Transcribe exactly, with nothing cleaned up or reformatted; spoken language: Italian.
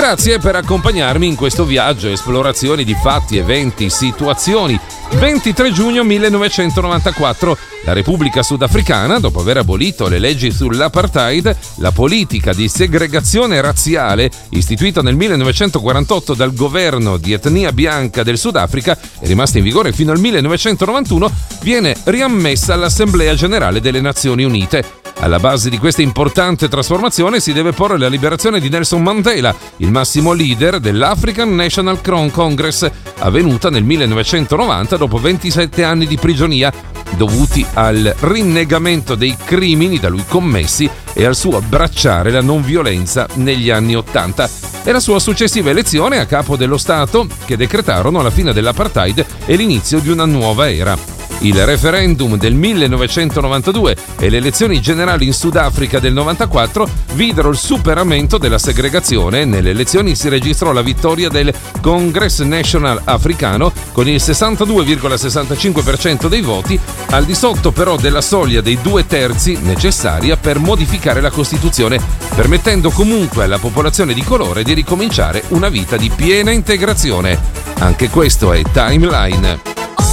Grazie per accompagnarmi in questo viaggio, esplorazioni di fatti, eventi, situazioni. ventitré giugno millenovecentonovantaquattro, la Repubblica Sudafricana, dopo aver abolito le leggi sull'apartheid, la politica di segregazione razziale istituita nel millenovecentoquarantotto dal governo di etnia bianca del Sudafrica e rimasta in vigore fino al millenovecentonovantuno, viene riammessa all'Assemblea Generale delle Nazioni Unite. Alla base di questa importante trasformazione si deve porre la liberazione di Nelson Mandela, il massimo leader dell'African National Congress, avvenuta nel millenovecentonovanta dopo ventisette anni di prigionia, dovuti al rinnegamento dei crimini da lui commessi e al suo abbracciare la non violenza negli anni Ottanta, e la sua successiva elezione a capo dello Stato, che decretarono la fine dell'apartheid e l'inizio di una nuova era. Il referendum del millenovecentonovantadue e le elezioni generali in Sudafrica del novantaquattro videro il superamento della segregazione. Nelle elezioni si registrò la vittoria del Congress National Africano con il sessantadue virgola sessantacinque per cento dei voti, al di sotto però della soglia dei due terzi necessaria per modificare la Costituzione, permettendo comunque alla popolazione di colore di ricominciare una vita di piena integrazione. Anche questo è Timeline.